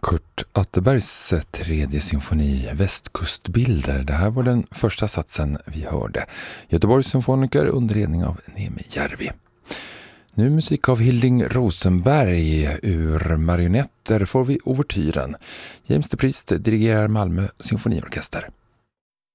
Kurt Atterbergs tredje symfoni Västkustbilder. Det här var den första satsen vi hörde. Göteborgs symfoniker under ledning av Nemi Järvi. Nu musik av Hilding Rosenberg. Ur Marionetter får vi ouvertyren. James de Priest dirigerar Malmö symfoniorkester.